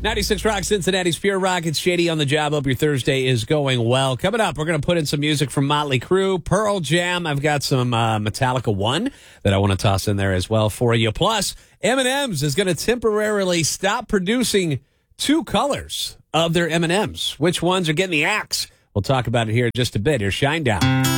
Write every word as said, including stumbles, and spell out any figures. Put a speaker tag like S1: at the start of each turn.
S1: ninety-six Rock, Cincinnati's Pure Rock. It's Shady on the job. Hope your Thursday is going well. Coming up, we're going to put in some music from Motley Crue, Pearl Jam. I've got some uh, Metallica One that I want to toss in there as well for you. Plus, M and M's is going to temporarily stop producing two colors of their M and M's. Which ones are getting the axe? We'll talk about it here in just a bit. Here's Shinedown.